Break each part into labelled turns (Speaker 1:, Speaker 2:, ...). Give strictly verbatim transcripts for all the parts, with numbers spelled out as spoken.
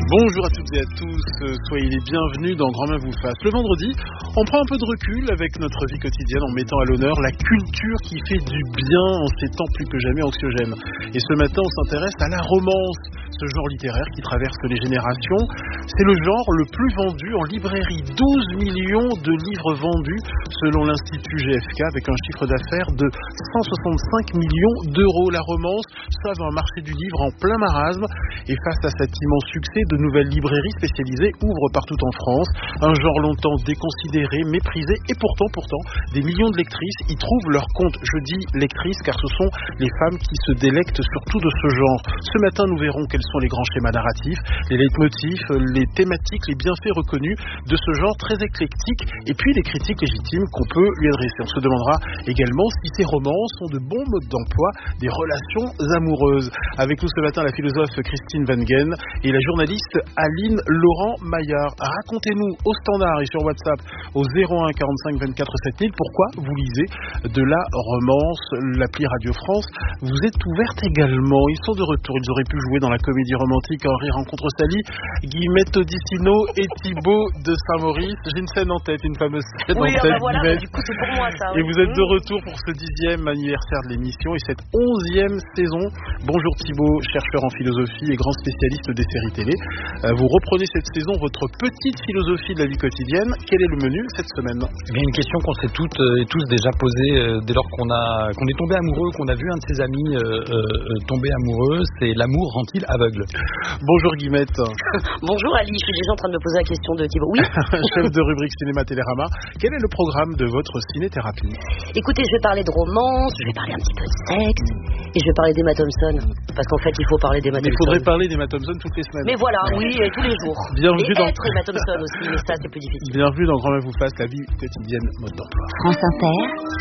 Speaker 1: Bonjour à toutes et à tous, soyez les bienvenus dans Grand Main vous fasse. Le vendredi, on prend un peu de recul avec notre vie quotidienne en mettant à l'honneur la culture qui fait du bien en ces temps plus que jamais anxiogènes. Et ce matin, on s'intéresse à la romance, ce genre littéraire qui traverse les générations. C'est le genre le plus vendu en librairie, douze millions de livres vendus selon l'Institut G F K avec un chiffre d'affaires de cent soixante-cinq millions d'euros. La romance sauve un marché du livre en plein marasme et face à cet immense succès, de nouvelles librairies spécialisées ouvrent partout en France. Un genre longtemps déconsidéré, méprisé et pourtant, pourtant, des millions de lectrices y trouvent leur compte. Je dis lectrices car ce sont les femmes qui se délectent surtout de ce genre. Ce matin, nous verrons quels sont les grands schémas narratifs, les leitmotifs, les thématiques, les bienfaits reconnus de ce genre très éclectique et puis les critiques légitimes qu'on peut lui adresser. On se demandera également si ces romans sont de bons modes d'emploi des relations amoureuses. Avec nous ce matin, la philosophe Christine Wengen et la journaliste Aline Laurent-Maillard. Racontez-nous au standard et sur WhatsApp au zéro un quarante-cinq vingt-quatre sept mille pourquoi vous lisez de la romance. L'appli Radio France vous est ouverte également. Ils sont de retour. Ils auraient pu jouer dans la comédie romantique Henri rencontre Sally. Guillemette Odissino et Thibaut de Saint-Maurice. J'ai une scène en tête, une fameuse scène
Speaker 2: oui,
Speaker 1: en tête.
Speaker 2: Bah voilà, bah du coup c'est pour moi ça.
Speaker 1: Et
Speaker 2: oui.
Speaker 1: vous êtes de retour pour ce dixième anniversaire de l'émission et cette onzième saison. Bonjour Thibaut, chercheur en philosophie et grand spécialiste des séries télé. Vous reprenez cette saison votre petite philosophie de la vie quotidienne. Quel est le menu cette semaine ?
Speaker 3: Eh bien, une question qu'on s'est toutes et tous déjà posée dès lors qu'on a qu'on est tombé amoureux, qu'on a vu un de ses amis euh, euh, tomber amoureux, c'est l'amour rend-il aveugle ?
Speaker 1: Bonjour Guillemette.
Speaker 2: Bonjour Ali, je suis déjà en train de me poser la question de Thibaut. Oui.
Speaker 1: Chef de rubrique Cinéma Télérama. Quel est le programme de votre ciné-thérapie ?
Speaker 2: Écoutez, je vais parler de romance, je vais parler un petit peu de sexe et je vais parler d'Emma Thompson. Parce qu'en fait, il faut parler d'Emma
Speaker 1: Mais
Speaker 2: Thompson.
Speaker 1: il faudrait parler d'Emma Thompson toutes les semaines.
Speaker 2: Mais voilà, oui, et tous les jours.
Speaker 1: Bienvenue
Speaker 2: et
Speaker 1: dans...
Speaker 2: être Emma Thompson aussi, mais ça c'est plus difficile.
Speaker 1: Bienvenue dans Grand Main vous fasse, la vie quotidienne, mode d'emploi.
Speaker 4: France Inter.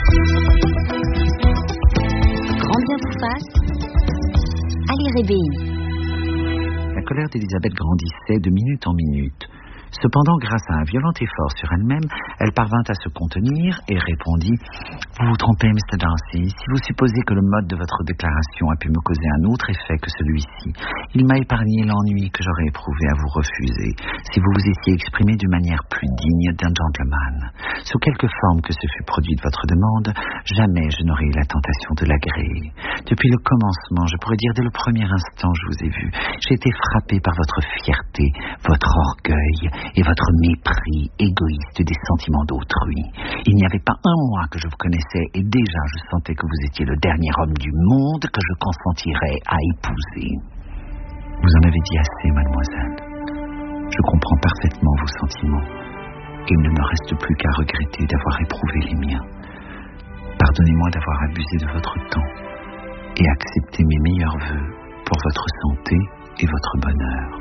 Speaker 4: Grand bien vous fasse. Ali Rébéi.
Speaker 5: La colère d'Elisabeth grandissait de minute en minute. Cependant, grâce à un violent effort sur elle-même, elle parvint à se contenir et répondit « Vous vous trompez, mister Darcy. Si vous supposez que le mode de votre déclaration a pu me causer un autre effet que celui-ci, il m'a épargné l'ennui que j'aurais éprouvé à vous refuser si vous vous étiez exprimé d'une manière plus digne d'un gentleman. Sous quelque forme que se fût produite votre demande, jamais je n'aurais eu la tentation de l'agréer. Depuis le commencement, je pourrais dire dès le premier instant où je vous ai vu, j'ai été frappé par votre fierté, votre orgueil et votre mépris égoïste des sentiments d'autrui. Il n'y avait pas un mois que je vous connaissais et déjà je sentais que vous étiez le dernier homme du monde que je consentirais à épouser. Vous en avez dit assez, mademoiselle. Je comprends parfaitement vos sentiments. Il ne me reste plus qu'à regretter d'avoir éprouvé les miens. Pardonnez-moi d'avoir abusé de votre temps et acceptez mes meilleurs vœux pour votre santé et votre bonheur.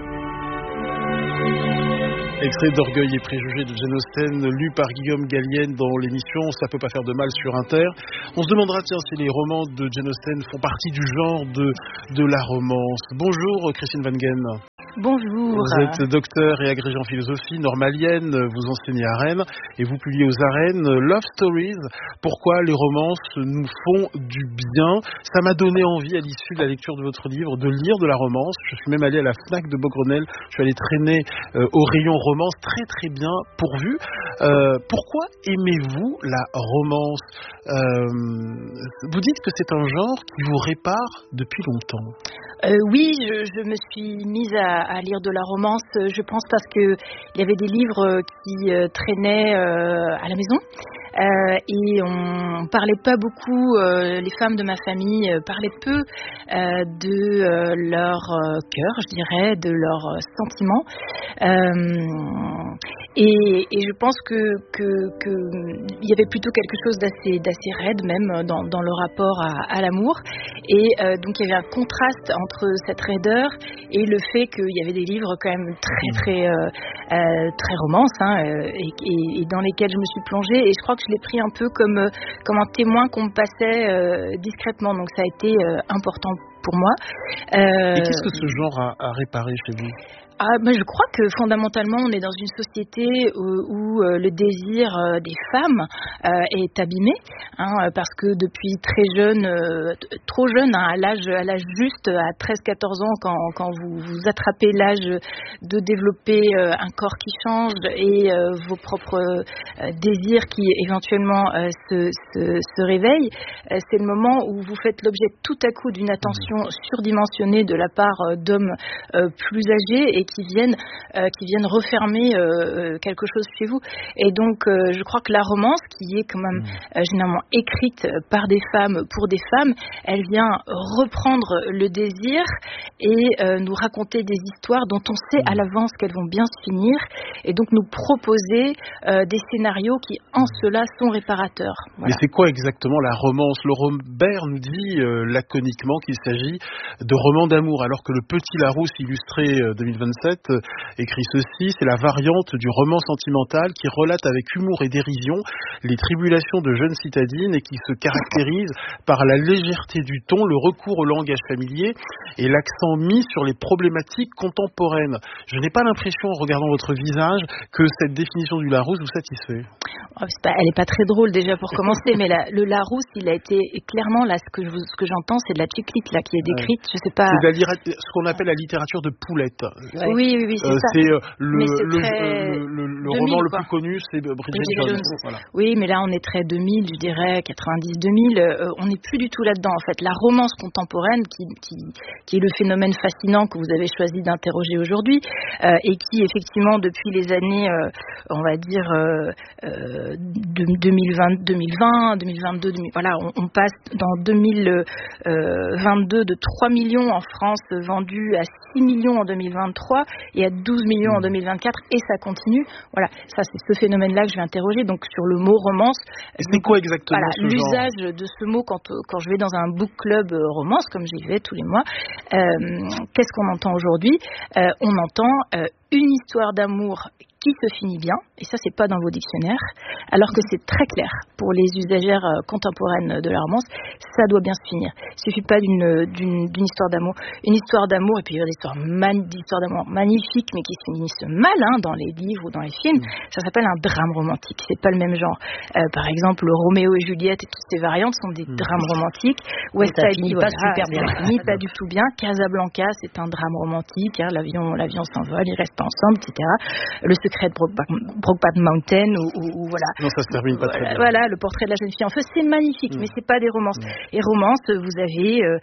Speaker 1: Extrait d'Orgueil et préjugés de Jane Austen, lu par Guillaume Gallienne dans l'émission Ça peut pas faire de mal sur Inter. On se demandera, tiens, si les romans de Jane Austen font partie du genre de, de la romance. Bonjour Christine Wengen.
Speaker 6: Bonjour.
Speaker 1: Vous êtes docteur et agrégé en philosophie normalienne, vous enseignez à Rennes et vous publiez aux arènes Love Stories. Pourquoi les romances nous font du bien ? Ça m'a donné envie à l'issue de la lecture de votre livre de lire de la romance. Je suis même allé à la Fnac de Beaugrenelle, je suis allé traîner euh, au rayon romance, très très bien pourvu. Euh, pourquoi aimez-vous la romance ? euh, Vous dites que c'est un genre qui vous répare depuis longtemps.
Speaker 6: Euh, oui, je, je me suis mise à, à lire de la romance, je pense parce que il y avait des livres qui euh, traînaient euh, à la maison. Euh, et on parlait pas beaucoup, euh, les femmes de ma famille euh, parlaient peu euh, de euh, leur euh, cœur, je dirais, de leurs euh, sentiments. Euh, et, et je pense que, que, que il y avait plutôt quelque chose d'assez, d'assez raide même dans, dans le rapport à, à l'amour. Et euh, donc il y avait un contraste entre cette raideur et le fait qu'il y avait des livres quand même très très euh, euh, très romance, hein, et, et, et dans lesquels je me suis plongée. Et je crois que je l'ai pris un peu comme, euh, comme un témoin qu'on me passait euh, discrètement. Donc ça a été euh, important pour moi. Euh,
Speaker 1: et qu'est-ce que ce genre a, a réparé chez vous ?
Speaker 6: Ah, ben je crois que fondamentalement on est dans une société où, où euh, le désir euh, des femmes euh, est abîmé, hein, parce que depuis très jeune, euh, t- trop jeune, hein, à l'âge, à l'âge juste, à treize quatorze ans, quand, quand vous, vous attrapez l'âge de développer euh, un corps qui change et euh, vos propres euh, désirs qui éventuellement euh, se, se, se réveillent, euh, c'est le moment où vous faites l'objet tout à coup d'une attention surdimensionnée de la part euh, d'hommes euh, plus âgés et qui viennent, euh, qui viennent refermer euh, quelque chose chez vous. Et donc, euh, je crois que la romance, qui est quand même euh, généralement écrite par des femmes pour des femmes, elle vient reprendre le désir et euh, nous raconter des histoires dont on sait à l'avance qu'elles vont bien se finir, et donc nous proposer euh, des scénarios qui, en cela, sont réparateurs. Voilà.
Speaker 1: Mais c'est quoi exactement la romance? Laurent Baird nous dit euh, laconiquement qu'il s'agit de romans d'amour, alors que le Petit Larousse illustré euh, deux mille vingt-sept euh, écrit ceci: c'est la variante du roman sentimental qui relate avec humour et dérision les tribulations de jeunes citadines et qui se caractérise par la légèreté du ton, le recours au langage familier et l'accent mis sur les problématiques contemporaines. Je n'ai pas l'impression, en regardant votre visage, que cette définition du Larousse vous satisfait.
Speaker 6: Oh, c'est pas, elle n'est pas très drôle déjà pour commencer, mais la, le Larousse, il a été clairement, là, ce que, je, ce que j'entends, c'est de la chiclite là, qui est décrite, ouais. Je sais pas...
Speaker 1: C'est de la, ce qu'on appelle la littérature de Poulette.
Speaker 6: Ouais. Oui, oui, oui, c'est
Speaker 1: euh,
Speaker 6: ça.
Speaker 1: C'est euh, le,
Speaker 6: c'est
Speaker 1: le,
Speaker 6: très...
Speaker 1: le, le, le
Speaker 6: deux mille,
Speaker 1: roman le
Speaker 6: quoi.
Speaker 1: plus connu, c'est Bridget, Bridget Jones. Jones. Voilà.
Speaker 6: Oui, mais là, on est très deux mille, je dirais, quatre-vingt-dix deux mille. Euh, on n'est plus du tout là-dedans, en fait. La romance contemporaine, qui, qui, qui est le phénomène fascinant que vous avez choisi d'interroger aujourd'hui, euh, et qui, effectivement, depuis les années, euh, on va dire, euh, euh, de, deux mille vingt, deux mille vingt, deux mille vingt-deux, deux mille, voilà, on, on passe dans deux mille vingt-deux de trois millions en France vendus à six millions en deux mille vingt-trois et à douze millions en deux mille vingt-quatre, et ça continue. Voilà, ça c'est ce phénomène-là que je vais interroger. Donc sur le mot romance,
Speaker 1: c'est quoi exactement
Speaker 6: voilà,
Speaker 1: ce
Speaker 6: l'usage
Speaker 1: genre
Speaker 6: de ce mot quand quand je vais dans un book club romance, comme j'y vais tous les mois. Euh, qu'est-ce qu'on entend aujourd'hui? euh, On entend euh, une histoire d'amour qui se finit bien, et ça c'est pas dans vos dictionnaires, alors que c'est très clair pour les usagères euh, contemporaines de la romance, ça doit bien se finir. Il suffit pas d'une, d'une, d'une histoire d'amour, une histoire d'amour, et puis il y a des histoires, man, des histoires d'amour magnifiques, mais qui se finissent mal, hein, dans les livres ou dans les films. Mmh. Ça s'appelle un drame romantique, c'est pas le même genre. Euh, par exemple, Roméo et Juliette et toutes ces variantes sont des mmh. drames romantiques.
Speaker 2: West Side Story, pas
Speaker 6: voilà,
Speaker 2: super bien,
Speaker 6: ça finit pas du tout bien. Casablanca, c'est un drame romantique, hein, l'avion, l'avion s'envole, ils restent pas ensemble, et cetera. Le secret de Brokeback, Brokeback Mountain, ou, ou, ou voilà.
Speaker 1: Non, ça se termine pas très bien.
Speaker 6: Voilà, le portrait de la jeune fille en feu, c'est magnifique, mmh. mais c'est pas des romances. Mmh. Et romances, vous avez, euh,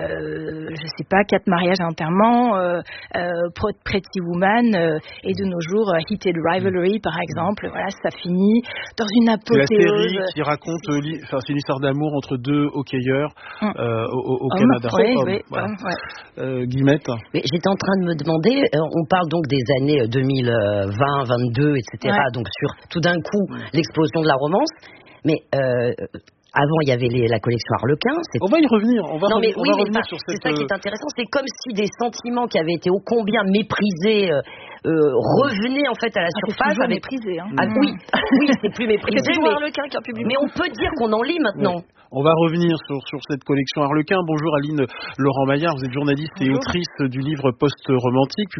Speaker 6: euh, je sais pas, quatre mariages à enterrement, euh, euh, Pretty Woman, euh, et de nos jours, uh, Heated Rivalry, mmh. par exemple. Voilà, ça finit dans une apothéose.
Speaker 1: C'est la série qui raconte, euh, li... enfin, c'est une histoire d'amour entre deux hockeyeurs mmh. euh, au, au Canada.
Speaker 6: Oui,
Speaker 1: Homme,
Speaker 6: oui,
Speaker 1: voilà.
Speaker 6: homme, ouais.
Speaker 1: euh, Guillemette.
Speaker 2: Mais j'étais en train de me demander, euh, on parle donc des années deux mille vingt, vingt-deux, et cetera. Ouais. Donc sur tout d'un coup mmh. l'explosion de la romance, mais euh, avant, il y avait les, la collection Harlequin.
Speaker 1: On va y revenir. On va,
Speaker 2: non, mais
Speaker 1: on
Speaker 2: oui,
Speaker 1: va
Speaker 2: mais
Speaker 1: revenir
Speaker 2: pas,
Speaker 1: sur
Speaker 2: c'est
Speaker 1: cette...
Speaker 2: ça qui est intéressant. C'est comme si des sentiments qui avaient été ô combien méprisés euh, euh, revenaient en fait à la
Speaker 6: ah,
Speaker 2: surface.
Speaker 6: C'est avec... méprisé. Hein.
Speaker 2: Ah, oui, oui, c'est plus méprisé.
Speaker 6: C'est
Speaker 2: mais...
Speaker 6: Harlequin qui a publié.
Speaker 2: Mais on peut dire qu'on en lit maintenant.
Speaker 1: Ouais. On va revenir sur, sur cette collection Harlequin. Bonjour Aline Laurent-Maillard, vous êtes journaliste Bonjour. Et autrice du livre Post-romantique.